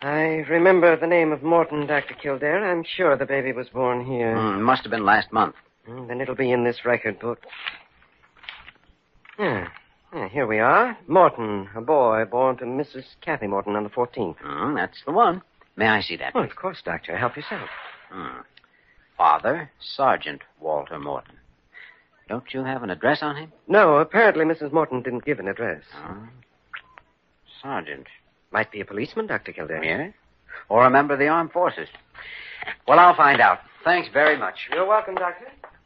I remember the name of Morton, Dr. Kildare. I'm sure the baby was born here. Must have been last month. Then it'll be in this record book. Here we are. Morton, a boy born to Mrs. Kathy Morton on the 14th. That's the one. May I see that? Well, of course, Doctor. Help yourself. Father, Sergeant Walter Morton. Don't you have an address on him? No, apparently Mrs. Morton didn't give an address. Sergeant. Might be a policeman, Dr. Kildare. Yes? Or a member of the armed forces. Well, I'll find out. Thanks very much. You're welcome, Doctor.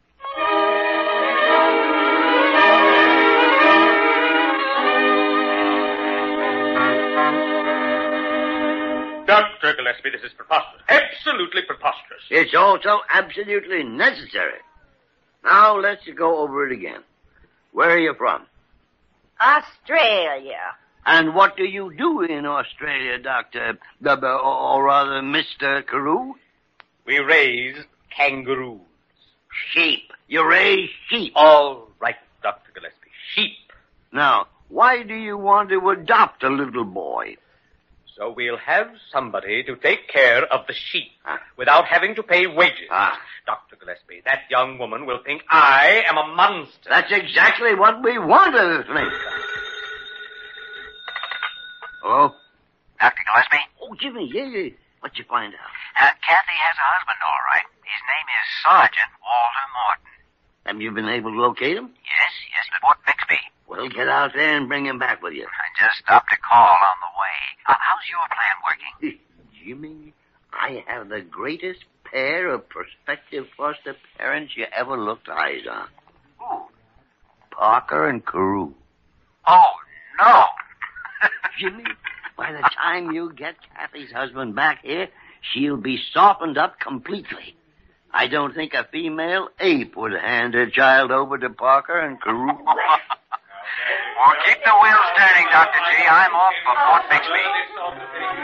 Dr. Gillespie, this is preposterous. Absolutely preposterous. It's also absolutely necessary. Now, let's go over it again. Where are you from? Australia. And what do you do in Australia, Dr. Or rather, Mr. Carew? We raise kangaroos. Sheep. You raise sheep. All right, Dr. Gillespie. Sheep. Now, why do you want to adopt a little boy? So we'll have somebody to take care of the sheep without having to pay wages. Dr. Gillespie, that young woman will think I am a monster. That's exactly what we want her to think. Hello? Dr. Gillespie? Oh, Jimmy, yeah. What'd you find out? Kathy has a husband, all right. His name is Sergeant Walter Morton. Have you been able to locate him? Yes, at Fort Bixby. Well, get out there and bring him back with you. I just stopped a call on the way. How's your plan working? Jimmy, I have the greatest pair of prospective foster parents you ever looked eyes on. Who? Parker and Carew. Oh, no. Jimmy, by the time you get Kathy's husband back here, she'll be softened up completely. I don't think a female ape would hand her child over to Parker and Carew. Well, keep the wheels turning, Dr. G. I'm off for Fort Bixby.